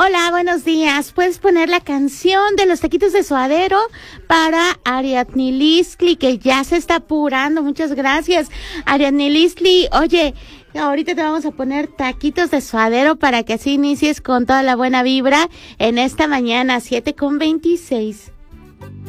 Hola, buenos días. ¿Puedes poner la canción de los taquitos de suadero para Ariadne Listli, que ya se está apurando? Muchas gracias, Ariadne Listli. Oye, ahorita te vamos a poner taquitos de suadero para que así inicies con toda la buena vibra en esta mañana, 7:26.